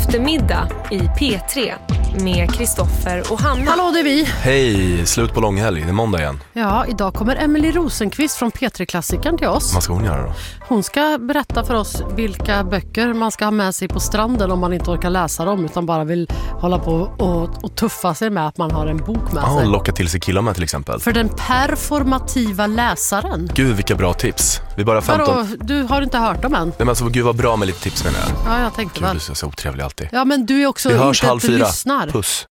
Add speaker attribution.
Speaker 1: eftermiddag i P3 med Kristoffer och Hanna.
Speaker 2: Hallå, det är vi.
Speaker 3: Hej, slut på långhelg, det är måndag igen.
Speaker 2: Ja, idag kommer Emily Rosenqvist från P3-klassikern till oss.
Speaker 3: Vad ska hon göra då?
Speaker 2: Hon ska berätta för oss vilka böcker man ska ha med sig på stranden om man inte orkar läsa dem utan bara vill hålla på och tuffa sig med att man har en bok med sig.
Speaker 3: Locka till sig killar med till exempel.
Speaker 2: För den performativa läsaren.
Speaker 3: Gud, vilka bra tips. Vi bara 15...
Speaker 2: Vadå, du har inte hört dem än?
Speaker 3: Nej, men alltså, gud vad bra med lite tips menar jag.
Speaker 2: Ja, jag tänkte
Speaker 3: Gud,
Speaker 2: väl.
Speaker 3: du är så otrevlig alltid.
Speaker 2: Ja, men du är också
Speaker 3: Vi hörs
Speaker 2: inte att du
Speaker 3: 3:30.
Speaker 2: lyssnar.
Speaker 3: Puss.